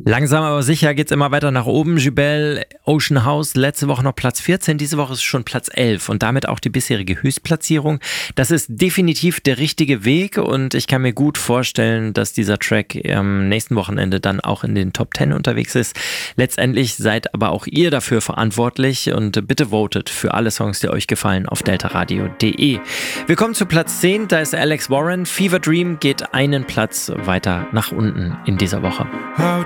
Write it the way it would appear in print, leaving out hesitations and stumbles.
Langsam aber sicher geht's immer weiter nach oben. Jubel, Ocean House, letzte Woche noch Platz 14, diese Woche ist schon Platz 11 und damit auch die bisherige Höchstplatzierung. Das ist definitiv der richtige Weg und ich kann mir gut vorstellen, dass dieser Track am nächsten Wochenende dann auch in den Top 10 unterwegs ist. Letztendlich seid aber auch ihr dafür verantwortlich und bitte votet für alle Songs, die euch gefallen, auf deltaradio.de. Wir kommen zu Platz 10, da ist Alex Warren. Fever Dream geht einen Platz weiter nach unten in dieser Woche. How